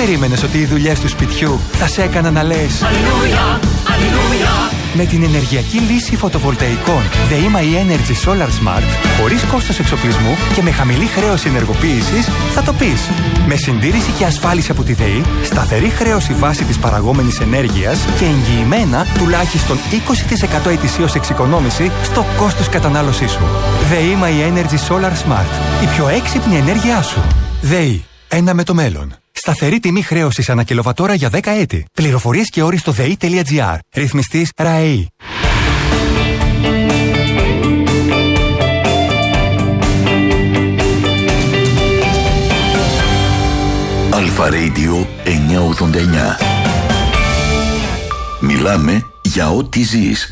περίμενες ότι οι δουλειές του σπιτιού θα σε έκαναν να λες Αλληλούια, Αλληλούια? Με την ενεργειακή λύση φωτοβολταϊκών ΔΕΗ My Energy Solar Smart, χωρίς κόστος εξοπλισμού και με χαμηλή χρέωση ενεργοποίησης, θα το πεις. Με συντήρηση και ασφάλιση από τη ΔΕΗ, σταθερή χρέωση βάση της παραγόμενης ενέργειας και εγγυημένα τουλάχιστον 20% ετησίως εξοικονόμηση στο κόστος κατανάλωσής σου. ΔΕΗ My Energy Solar Smart. Η πιο έξυπνη ενέργειά σου. ΔΕΗ. Ένα με το μέλλον. Σταθερή τιμή χρέωσης ανά κιλοβατόρα για 10 έτη. Πληροφορίες και όροι στο ΔΕΗ.gr. Ρυθμιστής ΡΑΕΗ. Αλφα Radio 989. Μιλάμε για ό,τι ζεις.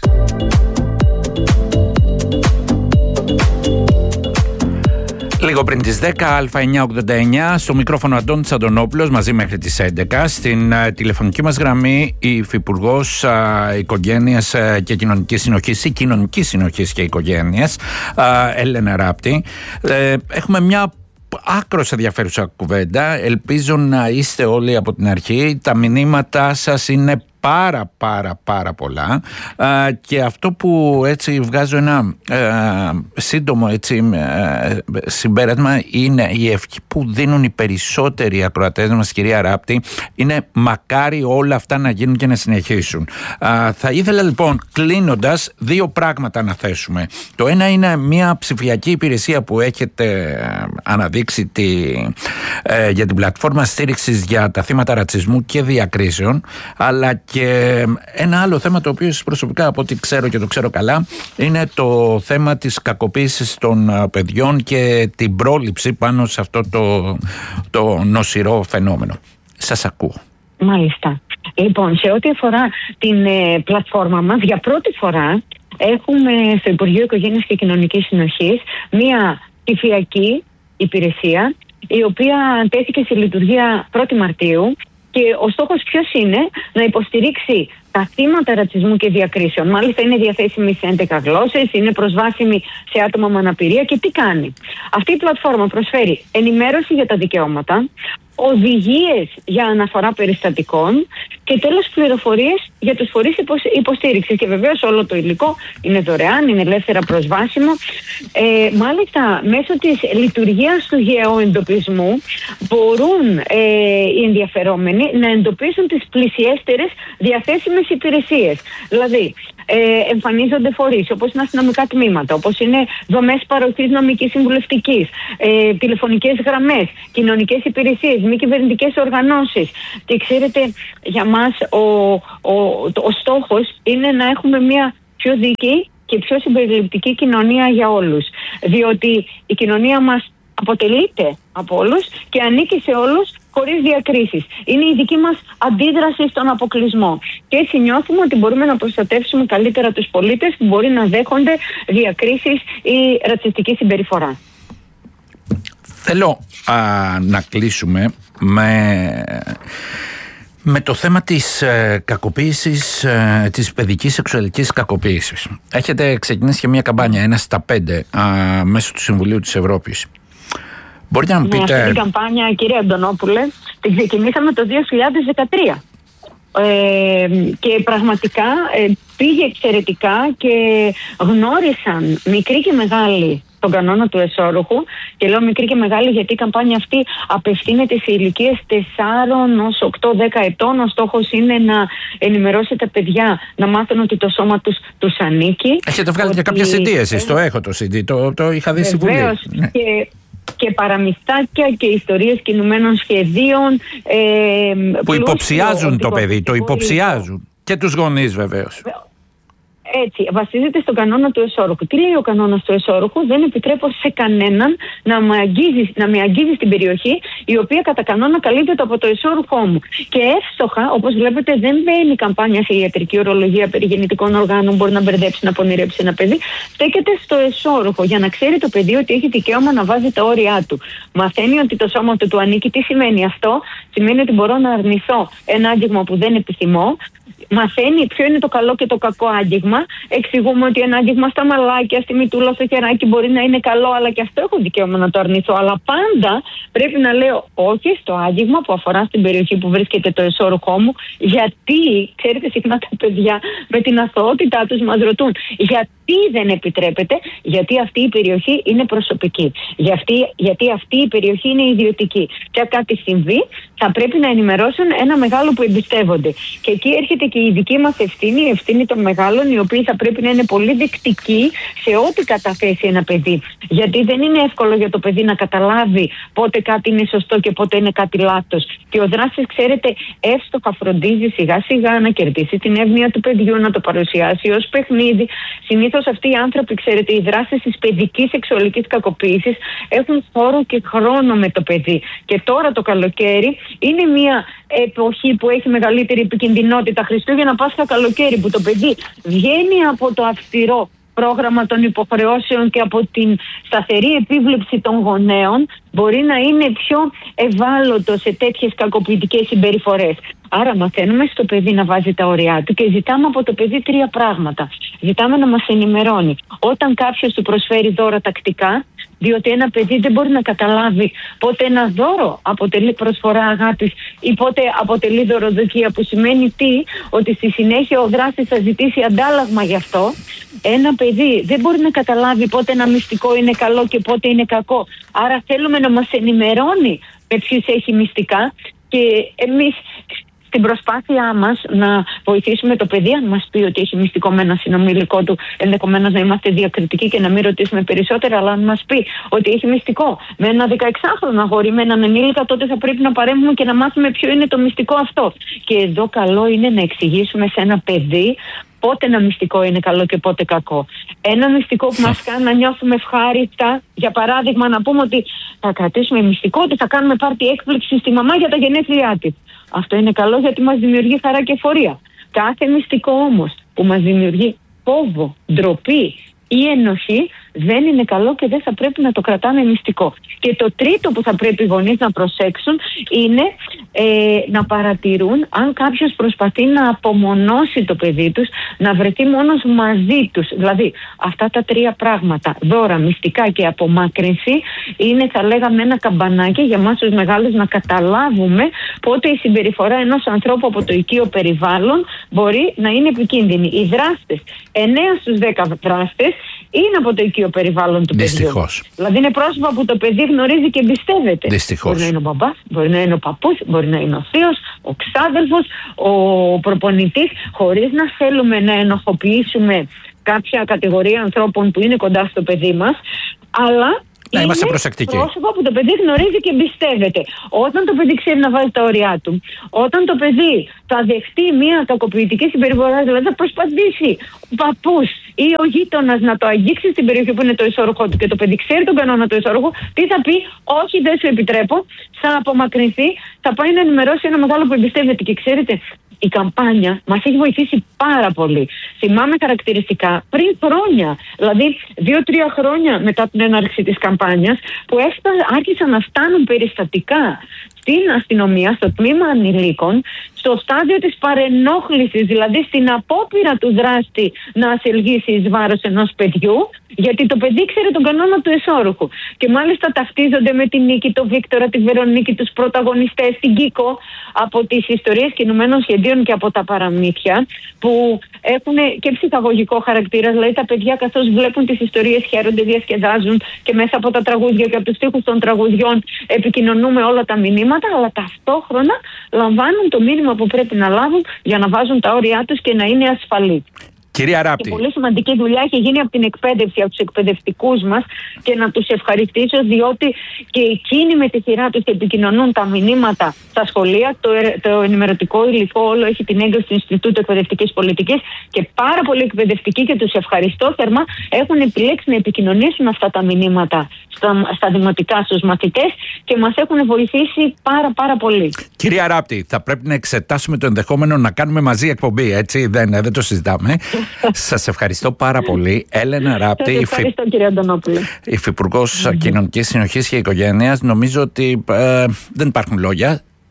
Λίγο πριν τις 10, Α989, στο μικρόφωνο Αντώνης Αντωνόπουλος, μαζί μέχρι τις 11. Στην τηλεφωνική μας γραμμή η Υφυπουργός Οικογένειας και Κοινωνικής Συνοχής, ή Κοινωνικής Συνοχής και Οικογένειας, Έλενα Ράπτη. Έχουμε μια άκρως ενδιαφέρουσα κουβέντα. Ελπίζω να είστε όλοι από την αρχή. Τα μηνύματά σας είναι πάρα πολλά, και αυτό που έτσι βγάζω ένα σύντομο έτσι συμπέρασμα είναι η ευχή που δίνουν οι περισσότεροι ακροατές μας, κυρία Ράπτη, είναι μακάρι όλα αυτά να γίνουν και να συνεχίσουν. Θα ήθελα λοιπόν, κλείνοντας, δύο πράγματα να θέσουμε. Το ένα είναι μια ψηφιακή υπηρεσία που έχετε αναδείξει για την πλατφόρμα στήριξης για τα θύματα ρατσισμού και διακρίσεων, αλλά και ένα άλλο θέμα το οποίο προσωπικά, από ό,τι ξέρω και το ξέρω καλά, είναι το θέμα της κακοποίησης των παιδιών και την πρόληψη πάνω σε αυτό το νοσηρό φαινόμενο. Σας ακούω. Μάλιστα. Λοιπόν, σε ό,τι αφορά την πλατφόρμα μας, για πρώτη φορά έχουμε στο Υπουργείο Οικογένειας και Κοινωνικής Συνοχής μία ψηφιακή υπηρεσία, η οποία τέθηκε σε λειτουργία 1η Μαρτίου. Και ο στόχος ποιος είναι? Να υποστηρίξει τα θύματα ρατσισμού και διακρίσεων. Μάλιστα είναι διαθέσιμη σε 11 γλώσσες, είναι προσβάσιμη σε άτομα με αναπηρία. Και τι κάνει? Αυτή η πλατφόρμα προσφέρει ενημέρωση για τα δικαιώματα, οδηγίες για αναφορά περιστατικών και τέλος πληροφορίες για τους φορείς υποστήριξης. Και βεβαίως όλο το υλικό είναι δωρεάν, είναι ελεύθερα προσβάσιμο. Μάλιστα μέσω της λειτουργίας του γεωεντοπισμού μπορούν οι ενδιαφερόμενοι να εντοπίσουν τις πλησιέστερες διαθέσιμες υπηρεσίες. Δηλαδή εμφανίζονται φορείς όπως είναι αστυνομικά τμήματα, όπως είναι δομές παροχής νομικής συμβουλευτικής, τηλεφωνικές γραμμές, κοινωνικές υπηρεσίες, μη κυβερνητικές οργανώσεις. Και ξέρετε, για μας ο στόχος είναι να έχουμε μια πιο δίκαιη και πιο συμπεριληπτική κοινωνία για όλους. Διότι η κοινωνία μας αποτελείται από όλους και ανήκει σε όλους χωρίς διακρίσεις. Είναι η δική μας αντίδραση στον αποκλεισμό. Και έτσι νιώθουμε ότι μπορούμε να προστατεύσουμε καλύτερα τους πολίτες που μπορεί να δέχονται διακρίσεις ή ρατσιστική συμπεριφορά. Θέλω να κλείσουμε με το θέμα της κακοποίησης, της παιδικής σεξουαλικής κακοποίησης. Έχετε ξεκινήσει και μια καμπάνια, 1 στα 5, μέσω του Συμβουλίου της Ευρώπης. Μπορείτε να μου πείτε... Αυτή την καμπάνια, κύριε Αντωνόπουλε, την ξεκινήσαμε το 2013. Και πραγματικά πήγε εξαιρετικά και γνώρισαν μικροί και μεγάλοι τον κανόνα του εσώρουχου. Και λέω μικρή και μεγάλη γιατί η καμπάνια αυτή απευθύνεται σε ηλικίες 4 ως 8-10 ετών. Ο στόχος είναι να ενημερώσει τα παιδιά να μάθουν ότι το σώμα τους ανήκει. Έχετε βγάλει και κάποια CD εσείς, το έχω το CD, το είχα δει στη Βουλή. Βεβαίως, και παραμυθάκια και ιστορίες κινουμένων σχεδίων. Που υποψιάζουν το παιδί, το υποψιάζουν. Και τους γονείς βεβαίως. Έτσι, βασίζεται στον κανόνα του εσώρουχου. Τι λέει ο κανόνας του εσώρουχου? Δεν επιτρέπω σε κανέναν να με αγγίζει στην περιοχή η οποία κατά κανόνα καλύπτεται από το εσώρουχό μου. Και εύστοχα, όπως βλέπετε, δεν μπαίνει καμπάνια σε ιατρική ορολογία περί γεννητικών οργάνων, μπορεί να μπερδέψει, να πονηρέψει ένα παιδί. Στέκεται στο εσώρουχο για να ξέρει το παιδί ότι έχει δικαίωμα να βάζει τα όρια του. Μαθαίνει ότι το σώμα του ανήκει. Τι σημαίνει αυτό? Σημαίνει ότι μπορώ να αρνηθώ ένα άγγιγμα που δεν επιθυμώ. Μαθαίνει ποιο είναι το καλό και το κακό άγγιγμα εξηγούμε ότι ένα άγγιγμα στα μαλάκια, στη μητούλα, στο χεράκι μπορεί να είναι καλό, αλλά και αυτό έχω δικαίωμα να το αρνηθώ. Αλλά πάντα πρέπει να λέω όχι στο άγγιγμα που αφορά στην περιοχή που βρίσκεται το εσώρουχό μου, γιατί, ξέρετε, συχνά τα παιδιά με την αθωότητά τους μας ρωτούν γιατί δεν επιτρέπεται, γιατί αυτή η περιοχή είναι προσωπική. Γιατί αυτή η περιοχή είναι ιδιωτική. Και αν κάτι συμβεί, θα πρέπει να ενημερώσουν ένα μεγάλο που εμπιστεύονται. Και εκεί έρχεται και η δική μας ευθύνη, η ευθύνη των μεγάλων, οι οποίοι θα πρέπει να είναι πολύ δεκτικοί σε ό,τι καταθέσει ένα παιδί. Γιατί δεν είναι εύκολο για το παιδί να καταλάβει πότε κάτι είναι σωστό και πότε είναι κάτι λάθος. Και ο δράστης, ξέρετε, εύστοχα φροντίζει σιγά-σιγά να κερδίσει την εύνοια του παιδιού, να το παρουσιάσει ως παιχνίδι. Συνήθως αυτοί οι άνθρωποι, ξέρετε, οι δράσεις της παιδικής σεξουαλικής κακοποίησης έχουν χώρο και χρόνο με το παιδί. Και τώρα το καλοκαίρι είναι μια εποχή που έχει μεγαλύτερη επικινδυνότητα. Χριστούγεννα, Πάσχα, καλοκαίρι, που το παιδί βγαίνει από το αυστηρό πρόγραμμα των υποχρεώσεων και από την σταθερή επίβλεψη των γονέων, μπορεί να είναι πιο ευάλωτο σε τέτοιες κακοποιητικές συμπεριφορές. Άρα μαθαίνουμε στο παιδί να βάζει τα ωριά του και ζητάμε από το παιδί 3 πράγματα. Ζητάμε να μας ενημερώνει όταν κάποιος του προσφέρει δώρα τακτικά, διότι ένα παιδί δεν μπορεί να καταλάβει πότε ένα δώρο αποτελεί προσφορά αγάπης ή πότε αποτελεί δωροδοκία, που σημαίνει ότι στη συνέχεια ο δράστης θα ζητήσει αντάλλαγμα γι' αυτό. Ένα παιδί δεν μπορεί να καταλάβει πότε ένα μυστικό είναι καλό και πότε είναι κακό. Άρα θέλουμε να μας ενημερώνει με ποιους έχει μυστικά, και εμείς στην προσπάθειά μας να βοηθήσουμε το παιδί, αν μας πει ότι έχει μυστικό με ένα συνομιλικό του, ενδεχομένως να είμαστε διακριτικοί και να μην ρωτήσουμε περισσότερα, αλλά αν μας πει ότι έχει μυστικό με ένα 16χρονο αγόρι, με έναν ενήλικα, τότε θα πρέπει να παρέμβουμε και να μάθουμε ποιο είναι το μυστικό αυτό. Και εδώ καλό είναι να εξηγήσουμε σε ένα παιδί πότε ένα μυστικό είναι καλό και πότε κακό. Ένα μυστικό που μας κάνει να νιώθουμε ευχάριστα, για παράδειγμα, να πούμε ότι θα κρατήσουμε μυστικό ότι θα κάνουμε πάρτι έκπληξη στη μαμά για τα γενέθλιά της. Αυτό είναι καλό γιατί μας δημιουργεί χαρά και εφορία. Κάθε μυστικό όμως που μας δημιουργεί φόβο, ντροπή ή ενοχή δεν είναι καλό και δεν θα πρέπει να το κρατάμε μυστικό. Και το τρίτο που θα πρέπει οι γονείς να προσέξουν είναι να παρατηρούν αν κάποιος προσπαθεί να απομονώσει το παιδί τους, να βρεθεί μόνος μαζί τους. Δηλαδή αυτά τα 3 πράγματα, δώρα, μυστικά και απομάκρυνση, είναι, θα λέγαμε, ένα καμπανάκι για μας τους μεγάλους να καταλάβουμε πότε η συμπεριφορά ενός ανθρώπου από το οικείο περιβάλλον μπορεί να είναι επικίνδυνη. Οι δράστες, 9 στους 10 δράστες, είναι από το οικείο περιβάλλον του παιδιού. Δηλαδή είναι πρόσωπα που το παιδί γνωρίζει και εμπιστεύεται. Δυστυχώς. Μπορεί να είναι ο μπαμπάς, μπορεί να είναι ο παππούς, μπορεί να είναι ο θείος, ο ξάδελφος, ο προπονητής, χωρίς να θέλουμε να ενοχοποιήσουμε κάποια κατηγορία ανθρώπων που είναι κοντά στο παιδί μας, αλλά να είμαστε προσεκτικοί. Πρόσωπα που το παιδί γνωρίζει και εμπιστεύεται. Όταν το παιδί ξέρει να βάζει τα ωριά του, όταν το παιδί θα δεχτεί μια κακοποιητική συμπεριφορά, δηλαδή θα προσπαθήσει ο παππούς ή ο γείτονας να το αγγίξει στην περιοχή που είναι το εσώρουχό του και το παιδί ξέρει τον κανόνα του εσώρουχου, τι θα πει? Όχι, δεν σου επιτρέπω, θα απομακρυνθεί, θα πάει να ενημερώσει ένα μεγάλο που εμπιστεύεται. Και ξέρετε, η καμπάνια μας έχει βοηθήσει πάρα πολύ. Θυμάμαι χαρακτηριστικά πριν χρόνια, δηλαδή 2-3 χρόνια μετά την έναρξη της καμπάνιας, που άρχισαν να φτάνουν περιστατικά στην αστυνομία, στο τμήμα ανηλίκων, στο στάδιο της παρενόχλησης, δηλαδή στην απόπειρα του δράστη να ασελγίσει εις βάρος ενός παιδιού, γιατί το παιδί ξέρει τον κανόνα του εσώρουχου. Και μάλιστα ταυτίζονται με την Νίκη, τον Βίκτορα, τη Βερονίκη, τους πρωταγωνιστές, την Κίκο, από τις ιστορίες κινουμένων σχεδίων και από τα παραμύθια, που έχουν και ψυχαγωγικό χαρακτήρα. Δηλαδή τα παιδιά, καθώς βλέπουν τις ιστορίες, χαίρονται, διασκεδάζουν, και μέσα από τα τραγούδια και από τους στίχους των τραγουδιών επικοινωνούμε όλα τα μηνύματα, αλλά ταυτόχρονα λαμβάνουν το μήνυμα που πρέπει να λάβουν για να βάζουν τα όρια τους και να είναι ασφαλείς. Κυρία Ράπτη. Και πολύ σημαντική δουλειά έχει γίνει από την εκπαίδευση, από τους εκπαιδευτικούς μας, και να τους ευχαριστήσω, διότι και εκείνοι με τη σειρά τους επικοινωνούν τα μηνύματα στα σχολεία. Το ενημερωτικό υλικό όλο έχει την έγκριση του Ινστιτούτου Εκπαιδευτικής Πολιτικής, και πάρα πολλοί εκπαιδευτικοί, και τους ευχαριστώ θερμά, έχουν επιλέξει να επικοινωνήσουν αυτά τα μηνύματα στα δημοτικά στους μαθητές και μας έχουν βοηθήσει πάρα πολύ. Κυρία Ράπτη, θα πρέπει να εξετάσουμε το ενδεχόμενο να κάνουμε μαζί εκπομπή, έτσι? Δεν το συζητάμε. Σας ευχαριστώ πάρα πολύ. Έλενα Ράπτη, ευχαριστώ, κύριε Αντωνόπουλε. Υφυπουργός Κοινωνικής Συνοχής και Οικογένειας. Νομίζω ότι δεν υπάρχουν λόγια.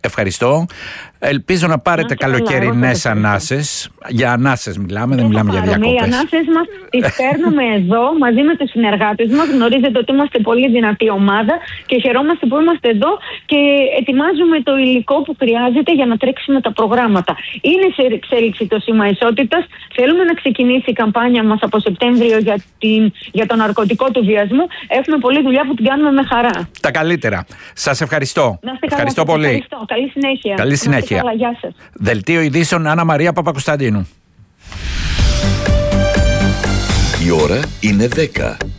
Ευχαριστώ. Ελπίζω να πάρετε καλοκαιρινές ανάσες. Για ανάσες μιλάμε, δεν μιλάμε για διακοπές. Οι ανάσες μας τις παίρνουμε εδώ μαζί με τους συνεργάτες μας. Γνωρίζετε ότι είμαστε πολύ δυνατή ομάδα και χαιρόμαστε που είμαστε εδώ και ετοιμάζουμε το υλικό που χρειάζεται για να τρέξουμε τα προγράμματα. Είναι σε εξέλιξη το σήμα ισότητας. Θέλουμε να ξεκινήσει η καμπάνια μας από Σεπτέμβριο για το ναρκωτικό του βιασμού. Έχουμε πολλή δουλειά που την κάνουμε με χαρά. Τα καλύτερα. Σας ευχαριστώ. Ευχαριστώ πολύ. Ευχαριστώ. Καλή συνέχεια. Καλή συνέχεια. Καλά, γεια σας. Δελτίο ειδήσεων Άννα Μαρία Παπακοσταντίνου. Η ώρα είναι 10.